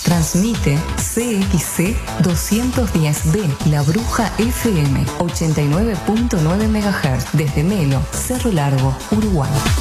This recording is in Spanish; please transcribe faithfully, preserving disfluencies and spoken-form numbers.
Transmite C X C doscientos diez B, La Bruja F M, ochenta y nueve punto nueve megahertz, desde Melo, Cerro Largo, Uruguay.